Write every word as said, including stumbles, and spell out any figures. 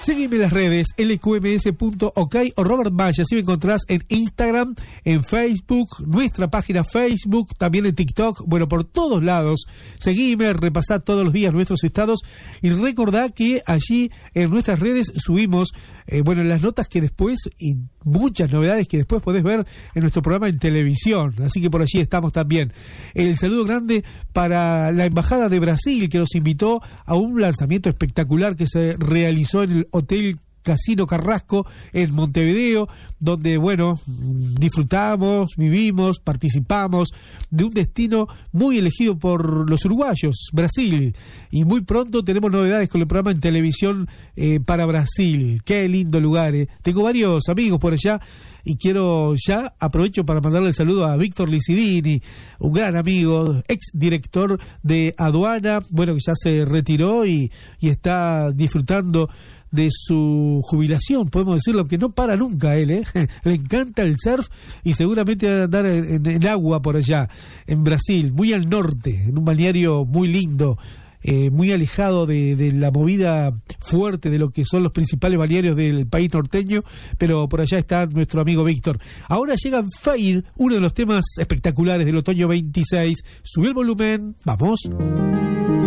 Seguime en las redes, l q m s punto o k o Robert Maya, así me encontrás en Instagram, en Facebook, nuestra página Facebook, también en TikTok, bueno, por todos lados. Seguime, repasá todos los días nuestros estados y recordá que allí en nuestras redes subimos, eh, bueno, las notas que después y muchas novedades que después podés ver en nuestro programa en televisión, así que por allí estamos también. El saludo grande para la Embajada de Brasil, que nos invitó a un lanzamiento espectacular que se realizó en el Hotel Casino Carrasco en Montevideo, donde, bueno, disfrutamos, vivimos, participamos de un destino muy elegido por los uruguayos, Brasil, y muy pronto tenemos novedades con el programa en televisión eh, para Brasil. Qué lindo lugar, eh. Tengo varios amigos por allá y quiero ya, aprovecho para mandarle el saludo a Víctor Licidini, un gran amigo, ex director de aduana, bueno, que ya se retiró y, y está disfrutando de su jubilación, podemos decirlo, que no para nunca él, ¿eh? Le encanta el surf y seguramente va a andar en, en agua por allá, en Brasil, muy al norte, en un balneario muy lindo, eh, muy alejado de, de la movida fuerte de lo que son los principales balnearios del país norteño, pero por allá está nuestro amigo Víctor. Ahora llega Fade, uno de los temas espectaculares del otoño veintiséis. Sube el volumen, vamos.